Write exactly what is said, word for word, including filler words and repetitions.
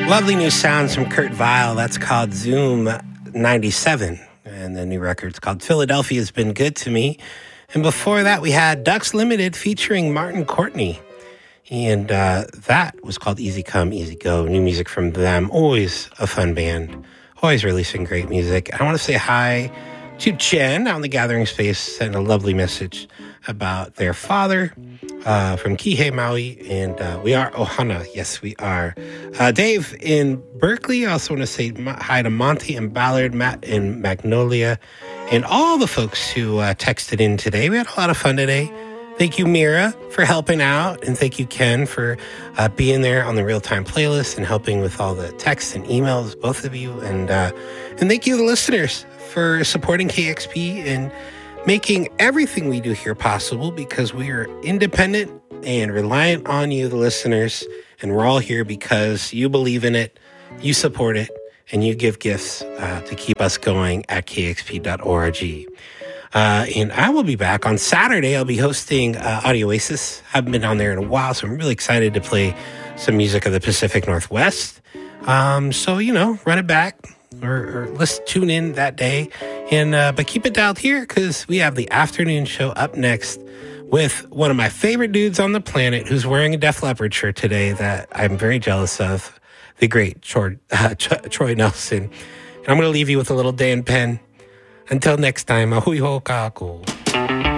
Lovely new sounds from Kurt Vile. That's called Zoom ninety-seven. And the new record's called Philadelphia's Been Good to Me. And before that, we had Ducks Limited featuring Martin Courtney. And uh, that was called Easy Come, Easy Go. New music from them. Always a fun band. Always releasing great music. I want to say hi to Jen out in the Gathering Space, sent a lovely message about their father uh, from Kihei, Maui. And uh, we are Ohana. Yes, we are. Uh, Dave in Berkeley. I also want to say hi to Monty and Ballard, Matt in Magnolia, and all the folks who uh, texted in today. We had a lot of fun today. Thank you, Mira, for helping out. And thank you, Ken, for uh, being there on the real-time playlist and helping with all the texts and emails, both of you. And, uh, and thank you, the listeners, for supporting K X P and making everything we do here possible, because we are independent and reliant on you, the listeners. And we're all here because you believe in it, you support it, and you give gifts uh, to keep us going at k x p dot org. Uh, and I will be back on Saturday. I'll be hosting uh, Audio Oasis. I haven't been on there in a while, so I'm really excited to play some music of the Pacific Northwest. Um, so, you know, run it back or, or let's tune in that day. And uh, but keep it dialed here, because we have the afternoon show up next with one of my favorite dudes on the planet who's wearing a Def Leppard shirt today that I'm very jealous of, the great Troy, uh, Troy Nelson. And I'm going to leave you with a little Dan Penn. Until next time, ahui ho kako.